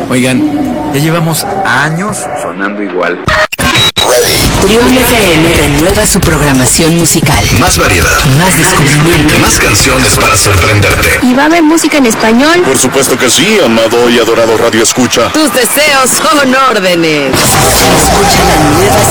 Oigan, ya llevamos años sonando igual. Trión FM renueva su programación musical. Más variedad, Más descubrimiento. más canciones para sorprenderte. ¿Y va a haber música en español? Por supuesto que sí, amado y adorado Radio Escucha. Tus deseos son órdenes. Escucha la nueva